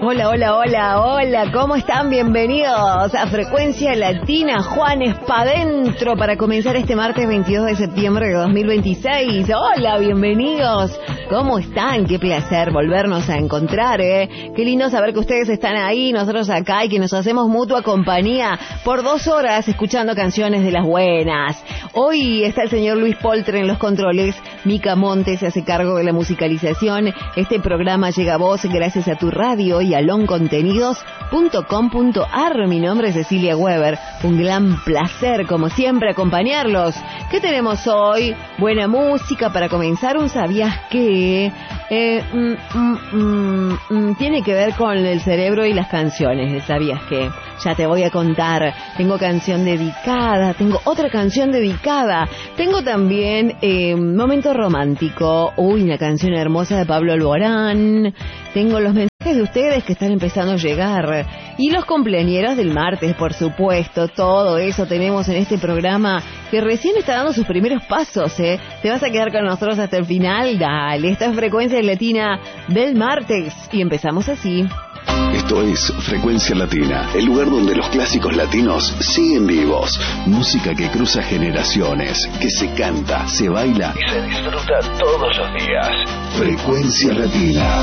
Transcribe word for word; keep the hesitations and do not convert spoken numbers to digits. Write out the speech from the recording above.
Hola, hola, hola, hola, ¿cómo están? Bienvenidos a Frecuencia Latina. Juan Espadentro para comenzar este martes veintidós de septiembre de dos mil veintiséis. Hola, bienvenidos. ¿Cómo están? Qué placer volvernos a encontrar, ¿eh? Qué lindo saber que ustedes están ahí, nosotros acá, y que nos hacemos mutua compañía por dos horas escuchando canciones de las buenas. Hoy está el señor Luis Poltre en los controles, Mica Montes se hace cargo de la musicalización. Este programa llega a vos gracias a tu radio y a lon contenidos punto com punto ar. Mi nombre es Cecilia Weber. Un gran placer, como siempre, acompañarlos. ¿Qué tenemos hoy? Buena música para comenzar. Un ¿sabías qué? Eh, mm, mm, mm, mm, tiene que ver con el cerebro y las canciones. ¿El ¿sabías qué? Ya te voy a contar. Tengo canción dedicada, tengo otra canción dedicada. Tengo también eh, momento romántico. Uy, una canción hermosa de Pablo Alborán. Tengo los mensajes de ustedes que están empezando a llegar. Y los cumpleañeros del martes, por supuesto. Todo eso tenemos en este programa que recién está dando sus primeros pasos, ¿eh? ¿Te vas a quedar con nosotros hasta el final? Dale, esta es Frecuencia Latina del martes. Y empezamos así. Esto es Frecuencia Latina, el lugar donde los clásicos latinos siguen vivos. Música que cruza generaciones, que se canta, se baila y se disfruta todos los días. Frecuencia Latina.